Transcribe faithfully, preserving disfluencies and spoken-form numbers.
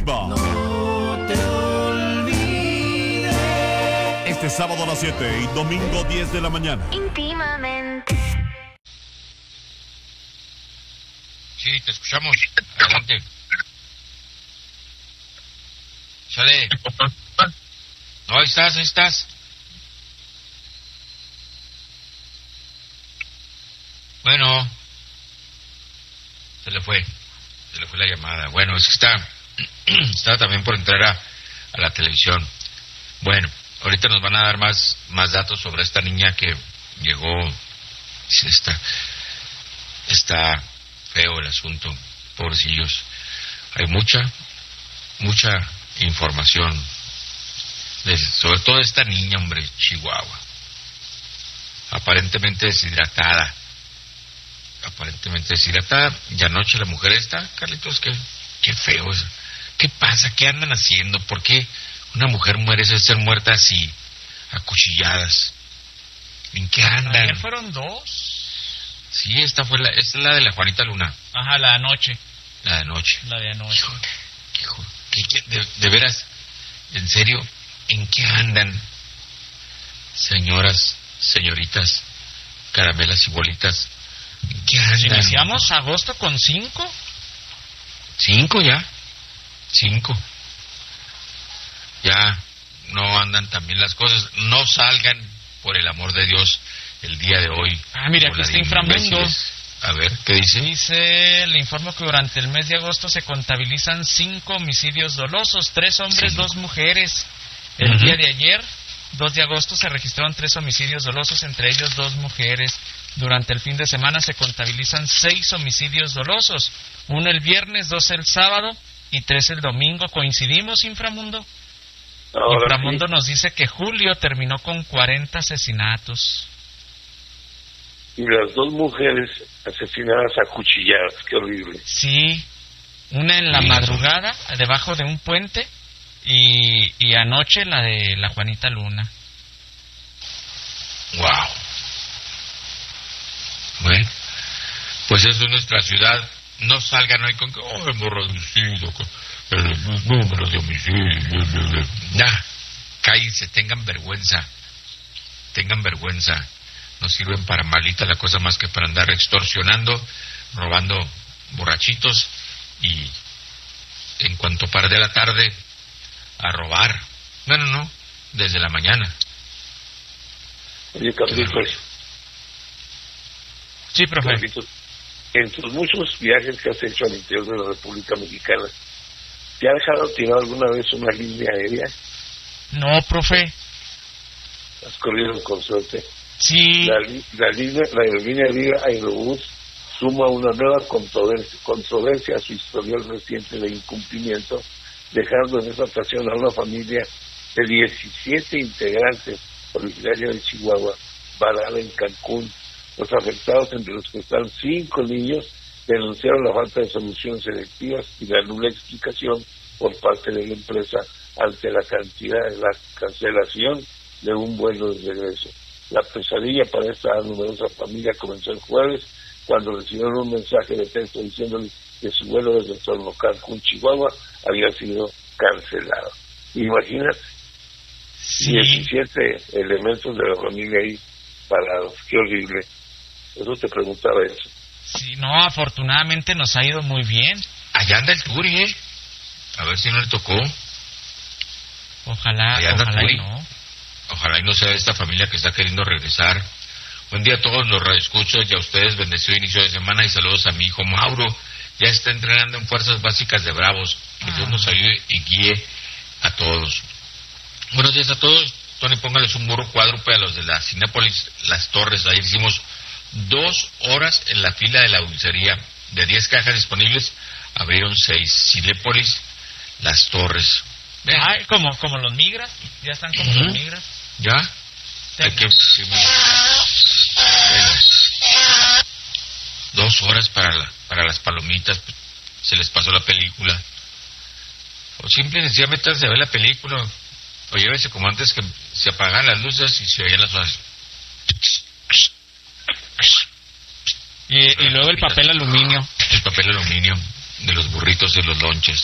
exclusiva. No te olvides. Este sábado a las siete y domingo diez de la mañana. Íntimamente. Sí, te escuchamos. Adelante. Sale. No, ahí estás, ahí estás. Bueno. Se le fue. Se le fue la llamada. Bueno, es que está... está también por entrar a, a la televisión. Bueno, ahorita nos van a dar más, más datos sobre esta niña que llegó... Está... Está feo el asunto. Pobrecillos. Hay mucha, mucha información. De, sobre todo esta niña, hombre, Chihuahua. Aparentemente deshidratada. Aparentemente deshidratada. Y anoche la mujer está, Carlitos, qué, qué feo es. ¿Qué pasa? ¿Qué andan haciendo? ¿Por qué una mujer merece ser muerta así? Acuchilladas. ¿En qué andan? Ayer fueron dos. Sí, esta fue la, esta es la de la Juanita Luna. Ajá, la de anoche. La de anoche. La de anoche. Hijo, hijo, ¿qué, qué, de, de veras, en serio, ¿en qué andan? Señoras, señoritas, caramelas y bolitas, ¿en qué andan? Si iniciamos agosto con cinco. Cinco ya. Cinco. Ya no andan tan bien las cosas. No salgan, por el amor de Dios, el día de hoy. Ah, mira, aquí está Inframundo. A ver, ¿qué dice? Dice, le informo que durante el mes de agosto se contabilizan cinco homicidios dolosos, tres hombres, sí. dos mujeres. El uh-huh. día de ayer, dos de agosto, se registraron tres homicidios dolosos, entre ellos dos mujeres. Durante el fin de semana se contabilizan seis homicidios dolosos, uno el viernes, dos el sábado y tres el domingo. ¿Coincidimos, Inframundo? Ahora Inframundo sí. Nos dice que julio terminó con cuarenta asesinatos. Y las dos mujeres asesinadas a cuchilladas, qué horrible. Sí, una en la sí. madrugada, debajo de un puente, y, y anoche la de la Juanita Luna. Wow. Bueno, pues eso es nuestra ciudad. No salgan hoy con que, oh, hemos reducido el número de homicidios. Nah, cállense, tengan vergüenza. Tengan vergüenza. No sirven para malita la cosa más que para andar extorsionando, robando borrachitos y en cuanto par de la tarde a robar. Bueno, no, desde la mañana. Oye, Carlitos. Sí, profe. Carlitos, en tus muchos viajes que has hecho al interior de la República Mexicana, ¿te ha dejado tirar alguna vez una línea aérea? No, profe. ¿Has corrido con suerte? Sí. La, la, línea, la aerolínea Viva Aerobús suma una nueva controversia, controversia a su historial reciente de incumplimiento, dejando en esta ocasión a una familia de diecisiete integrantes originarios de Chihuahua, varada en Cancún. Los afectados, entre los que están cinco niños, denunciaron la falta de soluciones selectivas y la nula explicación por parte de la empresa ante la cantidad de la cancelación de un vuelo de regreso. La pesadilla para esta numerosa familia comenzó el jueves, cuando recibieron un mensaje de texto diciéndole que su vuelo desde Torno Cancún, Chihuahua, había sido cancelado. Imagínate, sí. diecisiete elementos de la familia ahí parados, qué horrible. Eso te preguntaba eso. Sí, no, afortunadamente nos ha ido muy bien. Allá anda el Turi, ¿eh? A ver si no le tocó. Ojalá, ojalá y no. Ojalá y no sea esta familia que está queriendo regresar. Buen día a todos los radioescuchos y a ustedes, bendecido inicio de semana y saludos a mi hijo Mauro. Ya está entrenando en Fuerzas Básicas de Bravos. Que ah. Dios nos ayude y guíe a todos. Buenos días a todos. Tony, póngales un burro cuádruple a los de la Cinépolis Las Torres. Ayer hicimos dos horas en la fila de la dulcería. De diez cajas disponibles, abrieron seis. Cinépolis Las Torres. Ah, como, como los migras. Ya están como uh-huh. los migras. ¿Ya? Hay que... Bueno, dos horas para, la, para las palomitas. Se les pasó la película. O simple y sencillamente se ve la película. O llévese como antes, que se apagan las luces y se oían las horas. Y, y luego el papel aluminio. El papel aluminio de los burritos y los lonches.